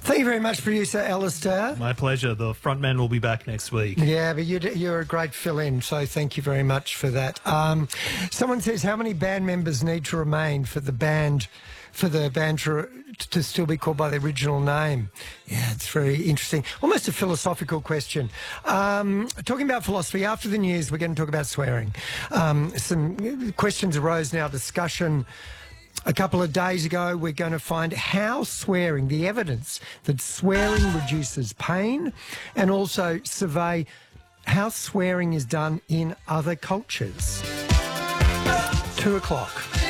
Thank you very much, producer Alistair. My pleasure. The frontman will be back next week. Yeah, but you're a great fill-in, so thank you very much for that. Someone says, how many band members need to remain for the band to still be called by the original name? Yeah, it's very interesting. Almost a philosophical question. Talking about philosophy, after the news, we're going to talk about swearing. Some questions arose in our discussion a couple of days ago. We're going to find how swearing, the evidence that swearing reduces pain, and also survey how swearing is done in other cultures. 2 o'clock.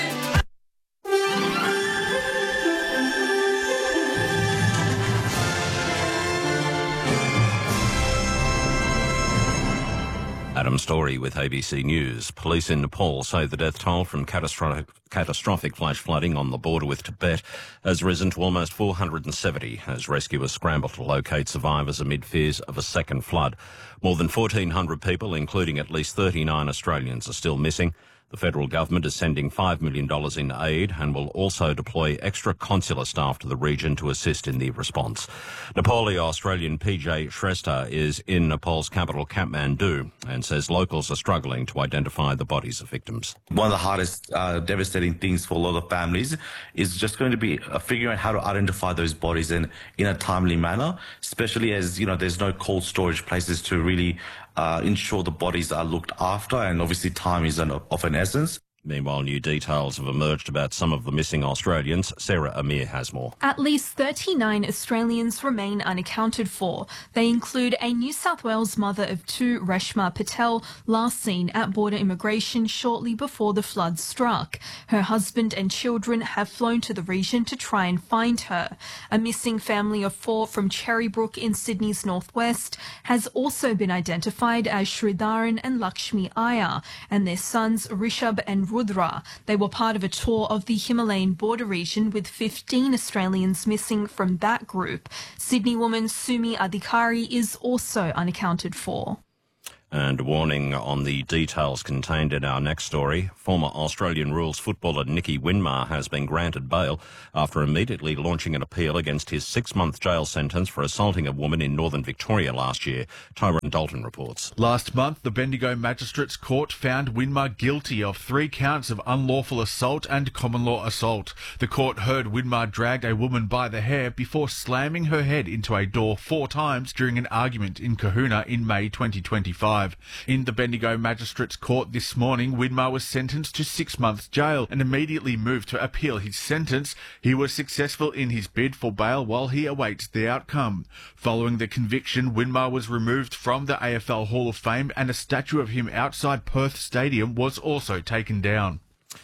Adam Story with ABC News. Police in Nepal say the death toll from catastrophic flash flooding on the border with Tibet has risen to almost 470 as rescuers scramble to locate survivors amid fears of a second flood. More than 1,400 people, including at least 39 Australians, are still missing. The federal government is sending $5 million in aid and will also deploy extra consular staff to the region to assist in the response. Nepali Australian PJ Shrestha is in Nepal's capital Kathmandu and says locals are struggling to identify the bodies of victims. One of the hardest, devastating things for a lot of families is just going to be figuring out how to identify those bodies in a timely manner, especially as, there's no cold storage places to really ensure the bodies are looked after, and obviously time is of an essence. Meanwhile, new details have emerged about some of the missing Australians. Sarah Amir has more. At least 39 Australians remain unaccounted for. They include a New South Wales mother of 2, Reshma Patel, last seen at border immigration shortly before the flood struck. Her husband and children have flown to the region to try and find her. A missing family of 4 from Cherrybrook in Sydney's northwest has also been identified as Sridharan and Lakshmi Iyer, and their sons Rishabh and Rudra. They were part of a tour of the Himalayan border region with 15 Australians missing from that group. Sydney woman Sumi Adhikari is also unaccounted for. And a warning on the details contained in our next story. Former Australian rules footballer Nicky Winmar has been granted bail after immediately launching an appeal against his 6-month jail sentence for assaulting a woman in northern Victoria last year. Tyrone Dalton reports. Last month, the Bendigo Magistrates Court found Winmar guilty of 3 counts of unlawful assault and common law assault. The court heard Winmar dragged a woman by the hair before slamming her head into a door 4 times during an argument in Kahuna in May 2025. In the Bendigo Magistrates Court this morning, Winmar was sentenced to 6 months jail and immediately moved to appeal his sentence. He was successful in his bid for bail while he awaits the outcome. Following the conviction, Winmar was removed from the AFL Hall of Fame and a statue of him outside Perth Stadium was also taken down.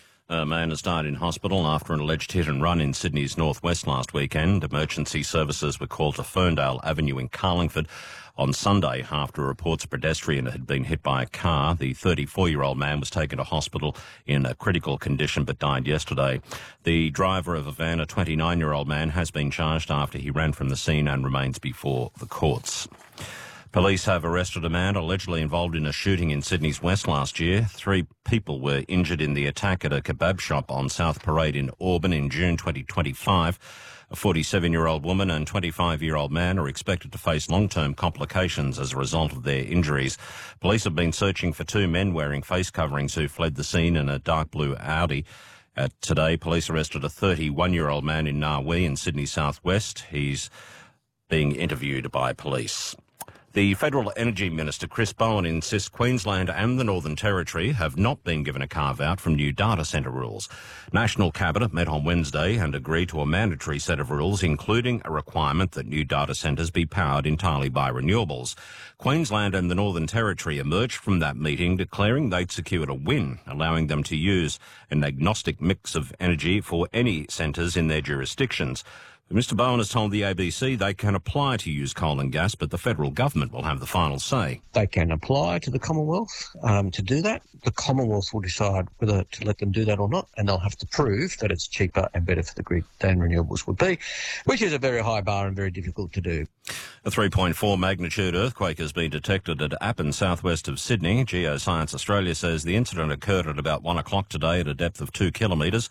A man has died in hospital after an alleged hit and run in Sydney's northwest last weekend. Emergency services were called to Ferndale Avenue in Carlingford on Sunday after reports a pedestrian had been hit by a car. The 34-year-old man was taken to hospital in a critical condition but died yesterday. The driver of a van, a 29-year-old man, has been charged after he ran from the scene and remains before the courts. Police have arrested a man allegedly involved in a shooting in Sydney's west last year. 3 people were injured in the attack at a kebab shop on South Parade in Auburn in June 2025. A 47-year-old woman and 25-year-old man are expected to face long-term complications as a result of their injuries. Police have been searching for 2 men wearing face coverings who fled the scene in a dark blue Audi. Today, police arrested a 31-year-old man in Narwee in Sydney southwest. He's being interviewed by police. The Federal Energy Minister, Chris Bowen, insists Queensland and the Northern Territory have not been given a carve-out from new data centre rules. National Cabinet met on Wednesday and agreed to a mandatory set of rules, including a requirement that new data centres be powered entirely by renewables. Queensland and the Northern Territory emerged from that meeting declaring they'd secured a win, allowing them to use an agnostic mix of energy for any centres in their jurisdictions. Mr. Bowen has told the ABC they can apply to use coal and gas, but the federal government will have the final say. They can apply to the Commonwealth to do that. The Commonwealth will decide whether to let them do that or not, and they'll have to prove that it's cheaper and better for the grid than renewables would be, which is a very high bar and very difficult to do. A 3.4 magnitude earthquake has been detected at Appin, southwest of Sydney. Geoscience Australia says the incident occurred at about 1 o'clock today at a depth of 2 kilometres.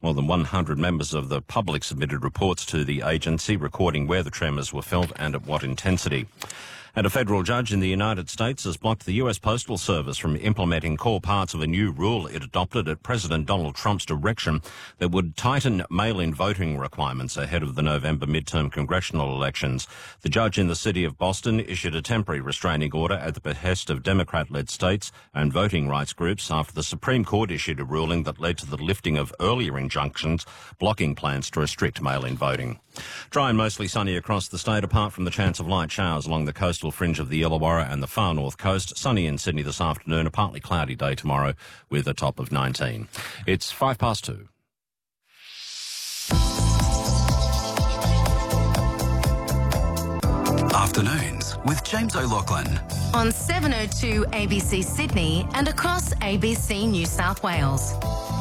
More than 100 members of the public submitted reports to the agency, recording where the tremors were felt and at what intensity. And a federal judge in the United States has blocked the US Postal Service from implementing core parts of a new rule it adopted at President Donald Trump's direction that would tighten mail-in voting requirements ahead of the November midterm congressional elections. The judge in the city of Boston issued a temporary restraining order at the behest of Democrat-led states and voting rights groups after the Supreme Court issued a ruling that led to the lifting of earlier injunctions blocking plans to restrict mail-in voting. Dry and mostly sunny across the state, apart from the chance of light showers along the coastal fringe of the Illawarra and the far north coast. Sunny in Sydney this afternoon, a partly cloudy day tomorrow with a top of 19. It's 2:05. Afternoons with James O'Loughlin. On 702 ABC Sydney and across ABC New South Wales.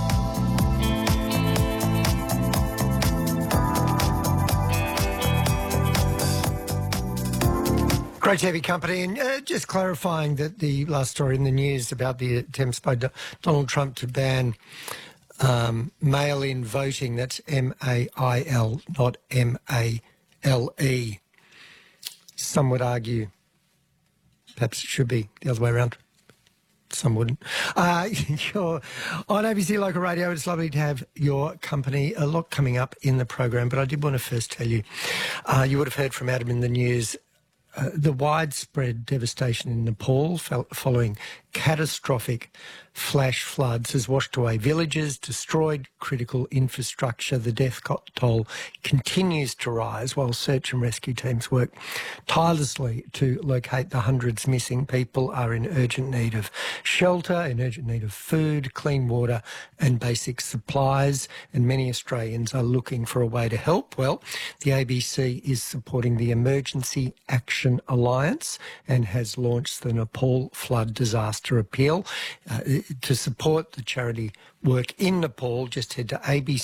Great to have your company. And just clarifying that the last story in the news about the attempts by Donald Trump to ban mail-in voting, that's M-A-I-L, not M-A-L-E. Some would argue perhaps it should be the other way around. Some wouldn't. You're on ABC Local Radio. It's lovely to have your company. A lot coming up in the program, but I did want to first tell you, you would have heard from Adam in the news, the widespread devastation in Nepal following catastrophic flash floods has washed away villages, destroyed critical infrastructure. The death toll continues to rise while search and rescue teams work tirelessly to locate the hundreds missing. People are in urgent need of shelter, in urgent need of food, clean water and basic supplies, and many Australians are looking for a way to help. Well, the ABC is supporting the Emergency Action Alliance and has launched the Nepal Flood Disaster Appeal. To support the charity work in Nepal, just head to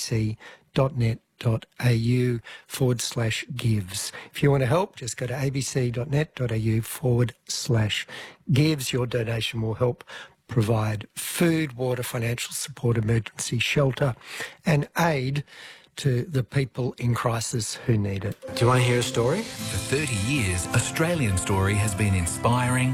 abc.net.au/gives. If you want to help, just go to abc.net.au/gives. Your donation will help provide food, water, financial support, emergency shelter and aid to the people in crisis who need it. Do you want to hear a story? For 30 years, Australian Story has been inspiring,